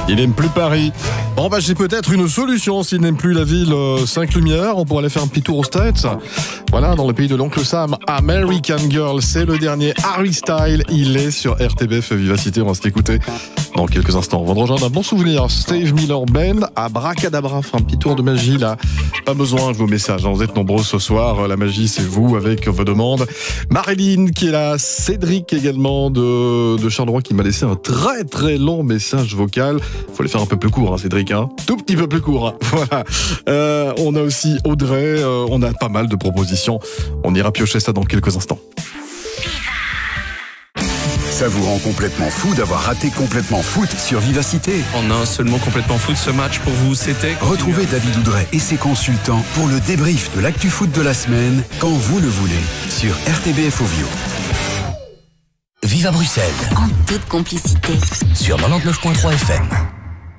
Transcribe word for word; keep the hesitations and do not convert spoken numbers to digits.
Il n'aime plus Paris. Bon bah j'ai peut-être une solution s'il n'aime plus la ville euh, Cinq-Lumières. On pourrait aller faire un petit tour aux States. Voilà, dans le pays de l'oncle Sam, American Girl, c'est le dernier Harry Styles. Il est sur R T B F Vivacité. On va se l'écouter dans quelques instants. On va rejoindre un bon souvenir. Steve Miller Band, Abracadabra, un petit tour de magie là. Pas besoin de vos messages, hein. Vous êtes nombreux ce soir. La magie, c'est vous avec vos demandes. Marilyn qui est là, Cédric également de, de Charleroi qui m'a laissé un très très long message vocal. Faut les faire un peu plus court, hein, Cédric, hein. Tout petit peu plus court. Hein. Voilà. Euh, on a aussi Audrey. Euh, on a pas mal de propositions. On ira piocher ça dans quelques instants. Ça vous rend complètement fou d'avoir raté Complètement Foot sur Vivacité. En un seul mot, Complètement Foot, ce match pour vous, c'était... Retrouvez David Oudret et ses consultants pour le débrief de l'actu foot de la semaine, quand vous le voulez, sur R T B F Ovio. Vive à Bruxelles. En toute complicité. Sur quatre-vingt-dix-neuf virgule trois F M.